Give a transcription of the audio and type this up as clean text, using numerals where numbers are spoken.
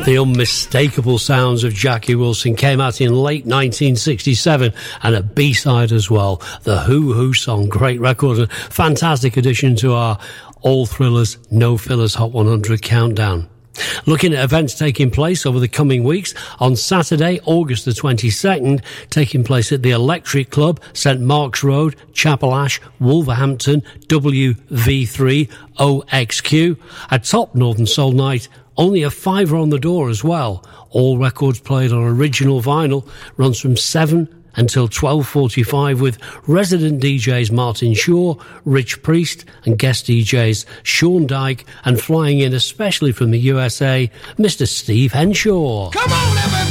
The unmistakable sounds of Jackie Wilson came out in late 1967, and a B-side as well, the Who Who song. Great record, a fantastic addition to our All Thrillers, No Fillers Hot 100 countdown. Looking at events taking place over the coming weeks, on Saturday, August the 22nd, taking place at the Electric Club, St Mark's Road, Chapel Ash, Wolverhampton, WV3 OXQ. A top Northern Soul night, only a £5 on the door as well. All records played on original vinyl, runs from 7 until 12:45 with resident DJs Martin Shaw, Rich Priest and guest DJs Sean Dyke, and flying in especially from the USA, Mr. Steve Henshaw. Come on, everybody!